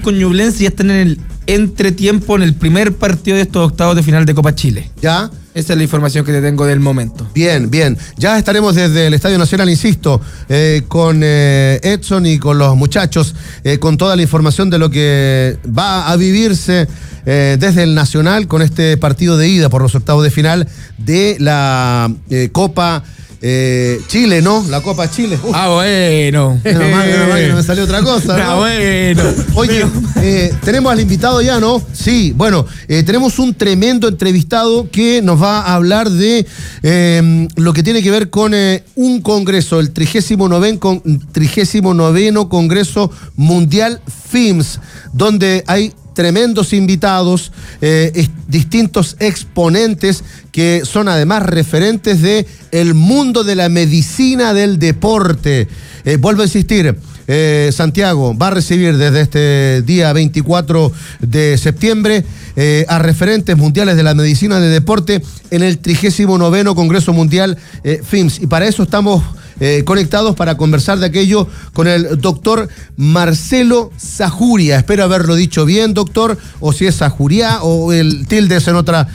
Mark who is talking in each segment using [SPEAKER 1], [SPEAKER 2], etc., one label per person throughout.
[SPEAKER 1] con Ñublense y ya están en el entretiempo en el primer partido de estos octavos de final de Copa Chile.
[SPEAKER 2] ¿Ya?
[SPEAKER 1] Esa es la información que te tengo del momento.
[SPEAKER 2] Bien, bien. Ya estaremos desde el Estadio Nacional, insisto, con Edson y con los muchachos, con toda la información de lo que va a vivirse desde el Nacional con este partido de ida por los octavos de final de la Copa Chile, ¿no? La Copa Chile.
[SPEAKER 1] Bueno.
[SPEAKER 2] Menos mal que no me salió otra cosa, ¿no?
[SPEAKER 1] Bueno.
[SPEAKER 2] Oye, tenemos al invitado ya, ¿no? Sí, bueno, tenemos un tremendo entrevistado que nos va a hablar de lo que tiene que ver con un congreso, el 39º Congreso Mundial FIMS, donde hay tremendos invitados, distintos exponentes que son además referentes de el mundo de la medicina del deporte. Vuelvo a insistir, Santiago va a recibir desde este día 24 de septiembre a referentes mundiales de la medicina del deporte en el 39º Congreso Mundial FIMS. Y para eso estamos conectados para conversar de aquello con el doctor Marcelo Zajuria. Espero haberlo dicho bien, doctor, o si es Zajuria o el tilde es en otra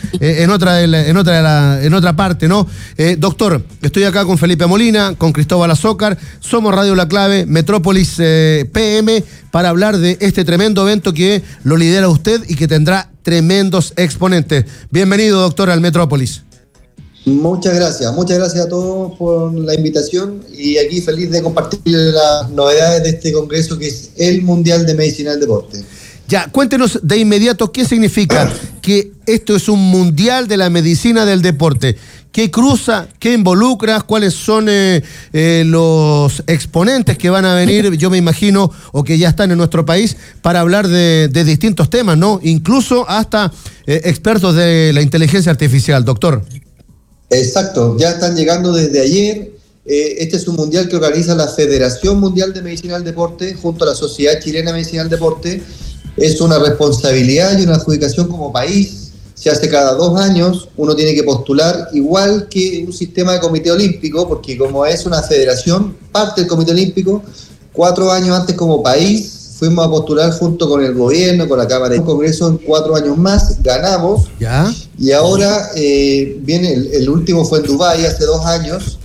[SPEAKER 2] parte, ¿no? Doctor, estoy acá con Felipe Molina, con Cristóbal Azócar, somos Radio La Clave, Metrópolis PM, para hablar de este tremendo evento que lo lidera usted y que tendrá tremendos exponentes. Bienvenido, doctor, al Metrópolis.
[SPEAKER 3] Muchas gracias a todos por la invitación y aquí feliz de compartir las novedades de este congreso que es el Mundial de Medicina del Deporte.
[SPEAKER 2] Ya, cuéntenos de inmediato qué significa que esto es un Mundial de la Medicina del Deporte. ¿Qué cruza? ¿Qué involucra? ¿Cuáles son los exponentes que van a venir, yo me imagino, o que ya están en nuestro país, para hablar de distintos temas, ¿no? Incluso hasta expertos de la inteligencia artificial, doctor.
[SPEAKER 3] Exacto, ya están llegando desde ayer. Este es un mundial que organiza la Federación Mundial de Medicina del Deporte junto a la Sociedad Chilena de Medicina del Deporte. Es una responsabilidad y una adjudicación como país. Se hace cada 2 años, uno tiene que postular, igual que un sistema de comité olímpico, porque como es una federación, parte del comité olímpico, 4 años antes como país fuimos a postular junto con el gobierno, con la Cámara de Congreso en 4 años más, ganamos.
[SPEAKER 2] ¿Ya?
[SPEAKER 3] Y ahora viene, el último fue en Dubái hace 2 años,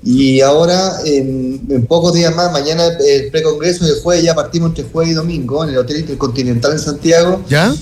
[SPEAKER 3] y ahora en pocos días más, mañana el precongreso y el jueves, ya partimos entre jueves y domingo en el Hotel Intercontinental en Santiago.
[SPEAKER 2] ¿Ya?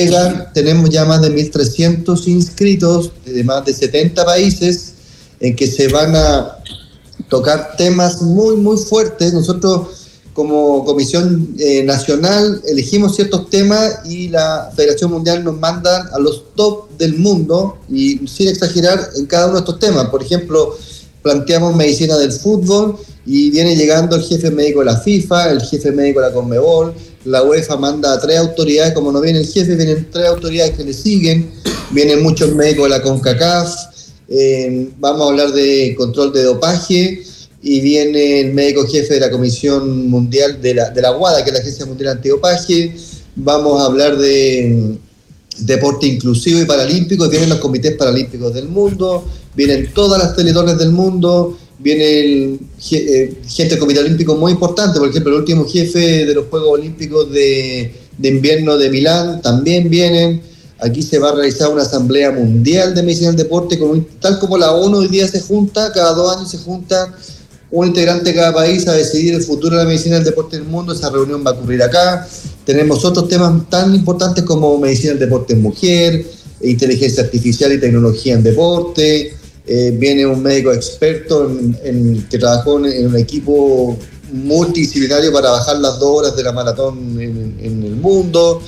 [SPEAKER 3] Tenemos ya más de 1.300 inscritos de más de 70 países en que se van a tocar temas muy, muy fuertes. Nosotros como Comisión Nacional elegimos ciertos temas y la Federación Mundial nos manda a los top del mundo y sin exagerar en cada uno de estos temas. Por ejemplo, planteamos medicina del fútbol y viene llegando el jefe médico de la FIFA, el jefe médico de la Conmebol, la UEFA manda a 3 autoridades, como no viene el jefe, vienen 3 autoridades que le siguen, vienen muchos médicos de la CONCACAF, vamos a hablar de control de dopaje, y viene el médico jefe de la Comisión Mundial de la WADA, que es la Agencia Mundial Antidopaje. Vamos a hablar de deporte inclusivo y paralímpico, y vienen los comités paralímpicos del mundo, vienen todas las teletorres del mundo, viene gente del Comité Olímpico muy importante, por ejemplo, el último jefe de los Juegos Olímpicos de Invierno de Milán, también vienen. Aquí se va a realizar una asamblea mundial de medicina del deporte, tal como la ONU hoy día se junta, cada 2 años se junta un integrante de cada país a decidir el futuro de la medicina del deporte del mundo. Esa reunión va a ocurrir acá. Tenemos otros temas tan importantes como medicina del deporte en mujer, inteligencia artificial y tecnología en deporte. Viene un médico experto que trabajó en un equipo multidisciplinario para bajar las 2 horas de la maratón en el mundo.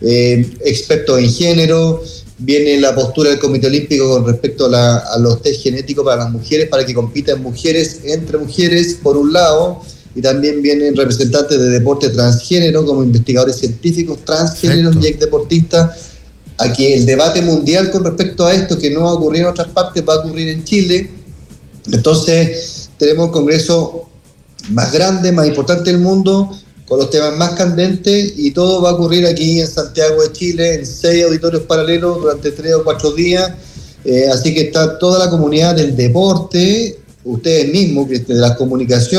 [SPEAKER 3] Expertos en género. Viene la postura del Comité Olímpico con respecto a los test genéticos para las mujeres, para que compitan mujeres entre mujeres, por un lado, y también vienen representantes de deporte transgénero, como investigadores científicos transgéneros y exdeportistas. Aquí el debate mundial con respecto a esto, que no va a ocurrir en otras partes, va a ocurrir en Chile. Entonces, tenemos un congreso más grande, más importante del mundo, con los temas más candentes, y todo va a ocurrir aquí en Santiago de Chile, en 6 auditorios paralelos durante 3 o 4 días. Así que está toda la comunidad del deporte, ustedes mismos, de las comunicaciones,